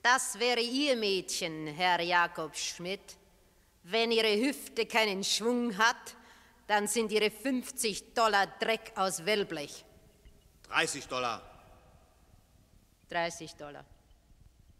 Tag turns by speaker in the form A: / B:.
A: Das wäre Ihr Mädchen, Herr Jakob Schmidt. Wenn Ihre Hüfte keinen Schwung hat, dann sind Ihre $50 Dreck aus Wellblech.
B: $30.
A: $30.